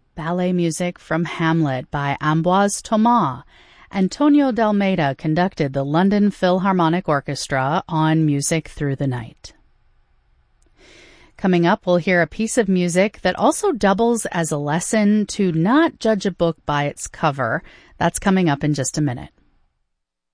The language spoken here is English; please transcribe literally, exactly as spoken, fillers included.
ballet music from Hamlet by Ambroise Thomas. Antonio de Almeida conducted the London Philharmonic Orchestra on Music Through the Night. Coming up, we'll hear a piece of music that also doubles as a lesson to not judge a book by its cover. That's coming up in just a minute.